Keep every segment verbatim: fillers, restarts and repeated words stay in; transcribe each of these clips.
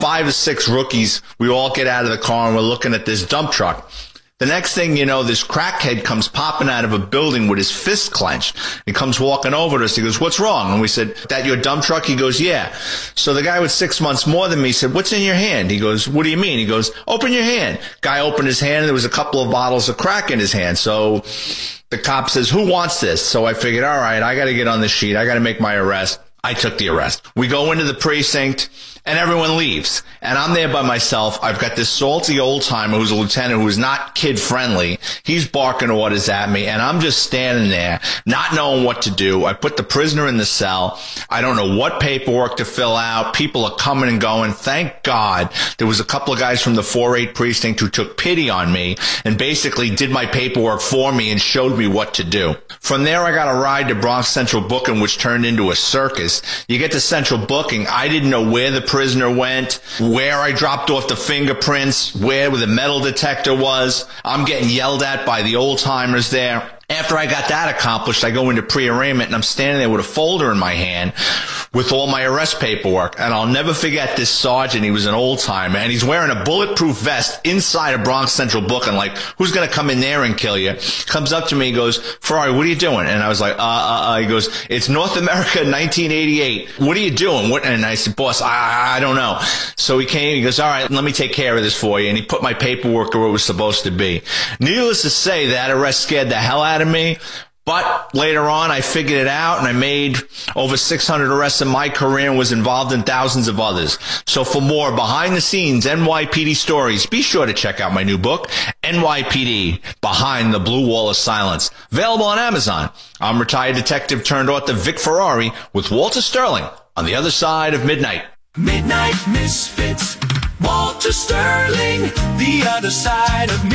five or six rookies. We all get out of the car and we're looking at this dump truck. The next thing you know, this crackhead comes popping out of a building with his fist clenched. He comes walking over to us. He goes, "What's wrong?" And we said, "That your dump truck?" He goes, "Yeah." So the guy with six months more than me said, "What's in your hand?" He goes, "What do you mean?" He goes, "Open your hand." Guy opened his hand and there was a couple of bottles of crack in his hand. So the cop says, "Who wants this?" So I figured, all right, I got to get on the sheet. I got to make my arrest. I took the arrest. We go into the precinct and everyone leaves. And I'm there by myself. I've got this salty old timer who's a lieutenant who is not kid friendly. He's barking orders at me and I'm just standing there not knowing what to do. I put the prisoner in the cell. I don't know what paperwork to fill out. People are coming and going. Thank God there was a couple of guys from the four eight precinct who took pity on me and basically did my paperwork for me and showed me what to do. From there, I got a ride to Bronx Central Booking, which turned into a circus. You get to Central Booking. I didn't know where the prisoner went, where I dropped off the fingerprints, where the metal detector was. I'm getting yelled at by the old timers there. After I got that accomplished, I go into pre-arraignment and I'm standing there with a folder in my hand with all my arrest paperwork. And I'll never forget this sergeant. He was an old timer and he's wearing a bulletproof vest inside a Bronx Central Booking. Like, who's going to come in there and kill you? Comes up to me, he goes, "Ferrari, what are you doing?" And I was like, uh, uh, uh. He goes, "It's North America nineteen eighty-eight. What are you doing?" What? And I said, "Boss, I, I don't know." So he came, he goes, "All right, let me take care of this for you." And he put my paperwork where it was supposed to be. Needless to say, that arrest scared the hell out of me. But later on, I figured it out, and I made over six hundred arrests in my career and was involved in thousands of others. So for more behind-the-scenes N Y P D stories, be sure to check out my new book, N Y P D, Behind the Blue Wall of Silence. Available on Amazon. I'm retired detective turned author Vic Ferrari with Walter Sterling on the other side of midnight. Midnight Misfits, Walter Sterling, the other side of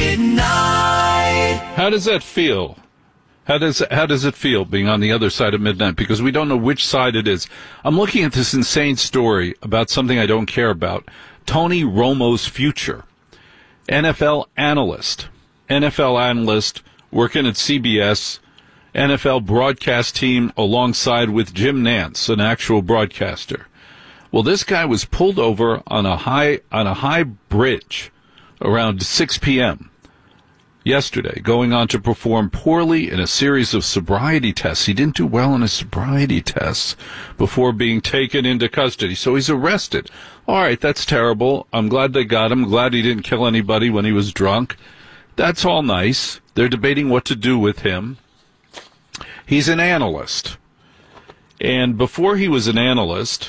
midnight. How does that feel? How does how does it feel being on the other side of midnight? Because we don't know which side it is. I'm looking at this insane story about something I don't care about. Tony Romo's future. N F L analyst. N F L analyst working at C B S. N F L broadcast team alongside with Jim Nantz, an actual broadcaster. Well, this guy was pulled over on a high on a high bridge around six p.m. yesterday, going on to perform poorly in a series of sobriety tests. He didn't do well in his sobriety tests before being taken into custody. So he's arrested. All right, that's terrible. I'm glad they got him. Glad he didn't kill anybody when he was drunk. That's all nice. They're debating what to do with him. He's an analyst. And before he was an analyst,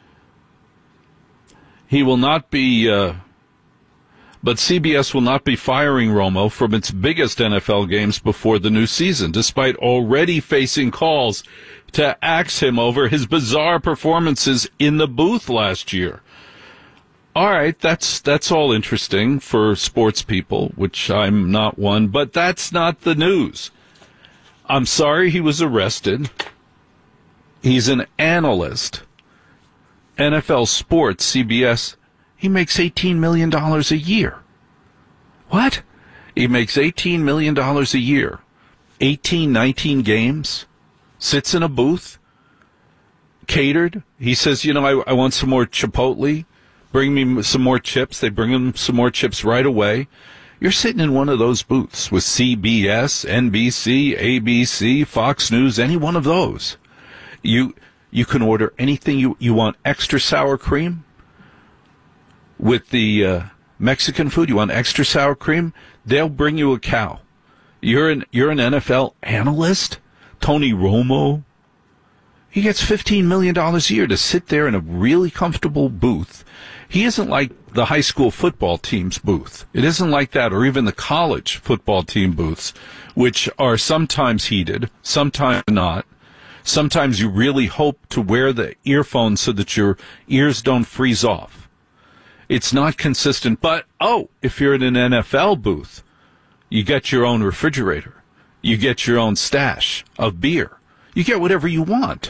he will not be... Uh, But C B S will not be firing Romo from its biggest N F L games before the new season, despite already facing calls to axe him over his bizarre performances in the booth last year. All right, that's that's all interesting for sports people, which I'm not one, but that's not the news. I'm sorry he was arrested. He's an analyst. N F L Sports, C B S, he makes eighteen million dollars a year. What? He makes eighteen million dollars a year. eighteen, nineteen games. Sits in a booth. Catered. He says, you know, I, I want some more Chipotle. Bring me some more chips. They bring him some more chips right away. You're sitting in one of those booths with C B S, N B C, A B C, Fox News, any one of those. You you can order anything you, you want. Extra sour cream? With the uh, Mexican food, you want extra sour cream? They'll bring you a cow. You're an you're an N F L analyst, Tony Romo. He gets fifteen million dollars a year to sit there in a really comfortable booth. He isn't like the high school football team's booth. It isn't like that, or even the college football team booths, which are sometimes heated, sometimes not. Sometimes you really hope to wear the earphones so that your ears don't freeze off. It's not consistent, but, oh, if you're in an N F L booth, you get your own refrigerator. You get your own stash of beer. You get whatever you want.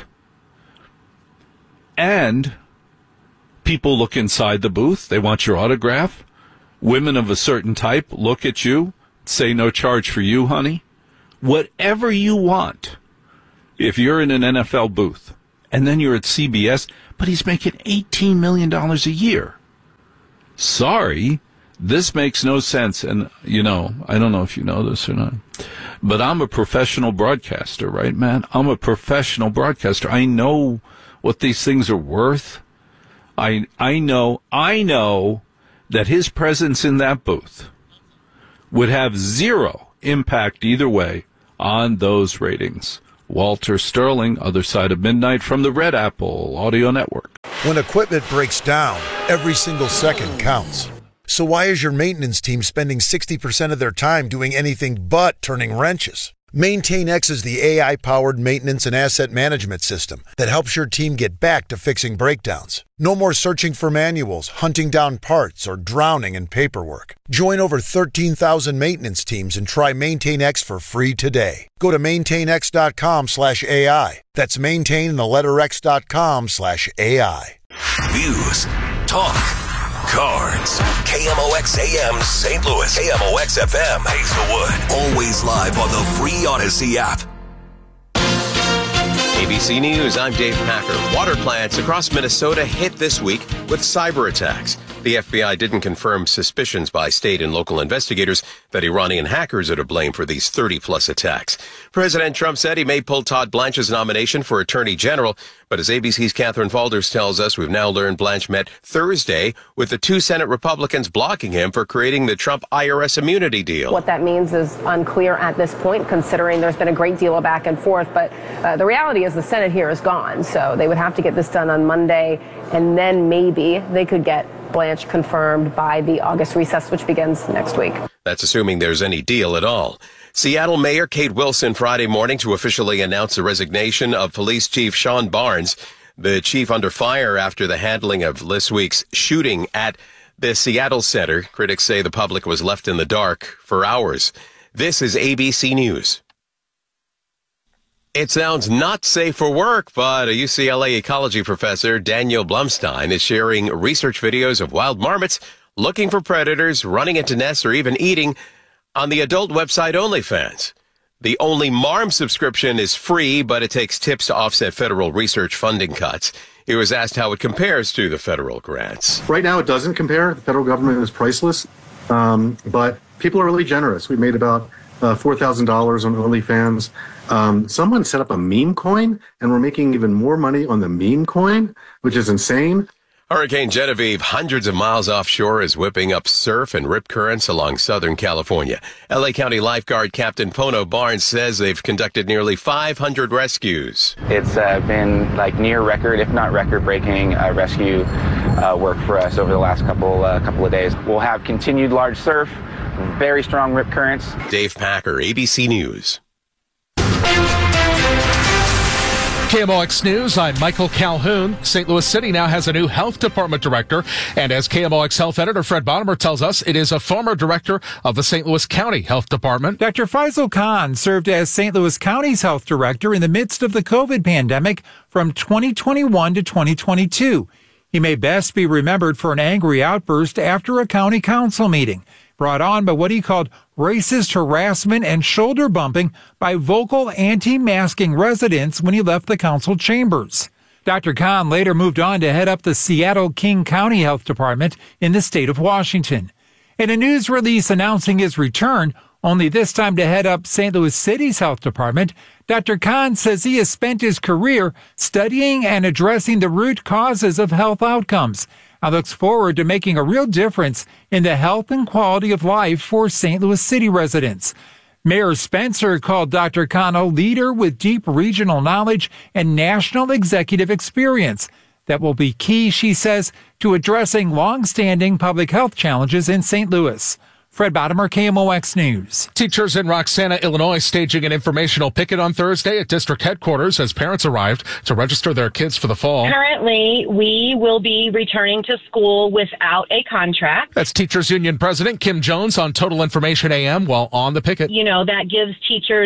And people look inside the booth. They want your autograph. Women of a certain type look at you, say no charge for you, honey. Whatever you want. If you're in an N F L booth, and then you're at C B S, but he's making eighteen million dollars a year. sorry, this makes no sense. And, you know, I don't know if you know this or not, but I'm a professional broadcaster, right, man? I'm a professional broadcaster. I know what these things are worth. I I know, I know that his presence in that booth would have zero impact either way on those ratings. Walter Sterling, Other Side of Midnight from the Red Apple Audio Network. When equipment breaks down, every single second counts. So why is your maintenance team spending sixty percent of their time doing anything but turning wrenches? MaintainX is the A I-powered maintenance and asset management system that helps your team get back to fixing breakdowns. No more searching for manuals, hunting down parts, or drowning in paperwork. Join over thirteen thousand maintenance teams and try MaintainX for free today. Go to maintainx.com slash AI. That's maintain the letter x.com slash AI. News, talk, cards. K M O X A M Saint Louis. K M O X F M Hazelwood. Always live on the free Odyssey app. A B C News, I'm Dave Packer. Water plants across Minnesota hit this week with cyber attacks. The F B I didn't confirm suspicions by state and local investigators that Iranian hackers are to blame for these thirty-plus attacks. President Trump said he may pull Todd Blanche's nomination for Attorney General, but as A B C's Catherine Falders tells us, we've now learned Blanche met Thursday with the two Senate Republicans blocking him for creating the Trump I R S immunity deal. What that means is unclear at this point, considering there's been a great deal of back and forth. But uh, the reality is the Senate here is gone, so they would have to get this done on Monday, and then maybe they could get Blanche confirmed by the August recess, which begins next week. That's assuming there's any deal at all. Seattle Mayor Kate Wilson Friday morning to officially announce the resignation of Police Chief Sean Barnes, the chief under fire after the handling of this week's shooting at the Seattle Center. Critics say the public was left in the dark for hours. This is A B C News. It sounds not safe for work, but a U C L A ecology professor, Daniel Blumstein, is sharing research videos of wild marmots looking for predators, running into nests, or even eating on the adult website OnlyFans. The Only Marm subscription is free, but it takes tips to offset federal research funding cuts. He was asked how it compares to the federal grants. Right now, it doesn't compare. The federal government is priceless, um, but people are really generous. We made about uh, four thousand dollars on OnlyFans. Um, someone set up a meme coin, and we're making even more money on the meme coin, which is insane. Hurricane Genevieve, hundreds of miles offshore, is whipping up surf and rip currents along Southern California. L A County lifeguard Captain Pono Barnes says they've conducted nearly five hundred rescues. It's uh, been like near record, if not record-breaking, uh, rescue uh, work for us over the last couple uh, couple of days. We'll have continued large surf, very strong rip currents. Dave Packer, A B C News. K M O X News, I'm Michael Calhoun. Saint Louis City now has a new health department director, and as K M O X health editor Fred Bottomer tells us, it is a former director of the Saint Louis County Health Department. Doctor Faisal Khan served as Saint Louis County's health director in the midst of the COVID pandemic from twenty twenty-one to twenty twenty-two. He may best be remembered for an angry outburst after a county council meeting, brought on by what he called racist harassment and shoulder bumping by vocal anti-masking residents when he left the council chambers. Doctor Khan later moved on to head up the Seattle King County Health Department in the state of Washington. In a news release announcing his return, only this time to head up Saint Louis City's health department, Doctor Khan says he has spent his career studying and addressing the root causes of health outcomes and looks forward to making a real difference in the health and quality of life for Saint Louis City residents. Mayor Spencer called Doctor Khan a leader with deep regional knowledge and national executive experience that will be key, she says, to addressing long-standing public health challenges in Saint Louis. Fred Bottomer, K M O X News. Teachers in Roxana, Illinois, staging an informational picket on Thursday at district headquarters as parents arrived to register their kids for the fall. Currently, we will be returning to school without a contract. That's Teachers Union President Kim Jones on Total Information A M while on the picket. You know, that gives teachers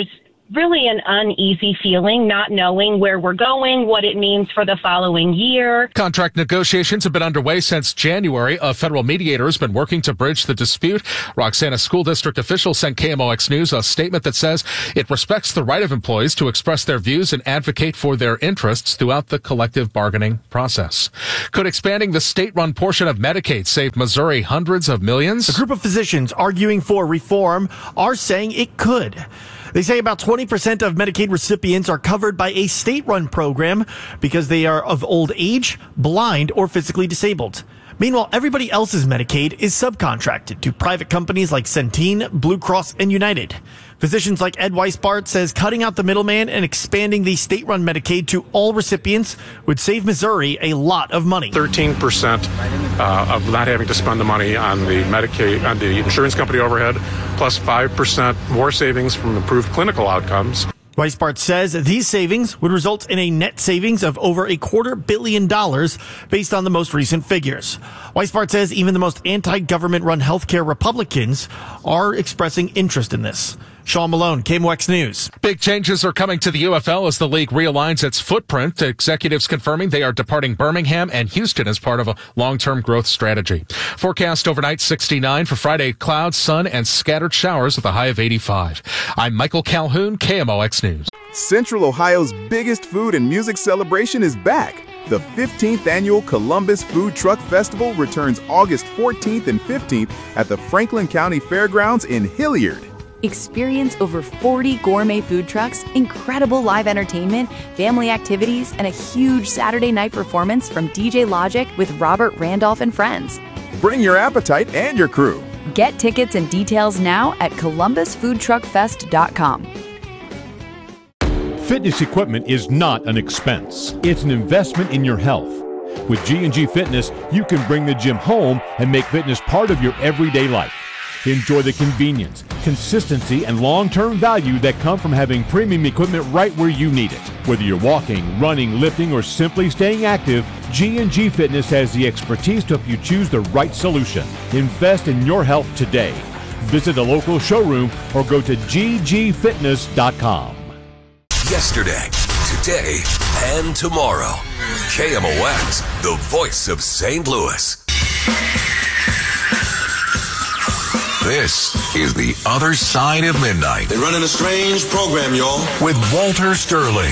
really an uneasy feeling, not knowing where we're going, what it means for the following year. Contract negotiations have been underway since January. A federal mediator has been working to bridge the dispute. Roxana School District officials sent K M O X News a statement that says it respects the right of employees to express their views and advocate for their interests throughout the collective bargaining process. Could expanding the state-run portion of Medicaid save Missouri hundreds of millions? A group of physicians arguing for reform are saying it could. They say about twenty percent of Medicaid recipients are covered by a state-run program because they are of old age, blind, or physically disabled. Meanwhile, everybody else's Medicaid is subcontracted to private companies like Centene, Blue Cross, and United. Physicians like Ed Weisbart says cutting out the middleman and expanding the state-run Medicaid to all recipients would save Missouri a lot of money. thirteen percent uh, of not having to spend the money on the Medicaid, on the insurance company overhead, plus five percent more savings from improved clinical outcomes. Weisbart says these savings would result in a net savings of over a quarter billion dollars based on the most recent figures. Weisbart says even the most anti-government run healthcare Republicans are expressing interest in this. Sean Malone, K M O X News. Big changes are coming to the U F L as the league realigns its footprint. Executives confirming they are departing Birmingham and Houston as part of a long-term growth strategy. Forecast overnight sixty-nine for Friday, clouds, sun, and scattered showers with a high of eighty-five. I'm Michael Calhoun, K M O X News. Central Ohio's biggest food and music celebration is back. The fifteenth Annual Columbus Food Truck Festival returns August fourteenth and fifteenth at the Franklin County Fairgrounds in Hilliard. Experience over forty gourmet food trucks, incredible live entertainment, family activities, and a huge Saturday night performance from D J Logic with Robert Randolph and friends. Bring your appetite and your crew. Get tickets and details now at columbus food truck fest dot com. Fitness equipment is not an expense. It's an investment in your health. With G and G Fitness, you can bring the gym home and make fitness part of your everyday life. Enjoy the convenience, consistency, and long-term value that come from having premium equipment right where you need it. Whether you're walking, running, lifting, or simply staying active, G and G Fitness has the expertise to help you choose the right solution. Invest in your health today. Visit a local showroom or go to g g fitness dot com. Yesterday, today, and tomorrow. K M O X, the voice of Saint Louis. This is The Other Side of Midnight. They're running a strange program, y'all. With Walter Sterling.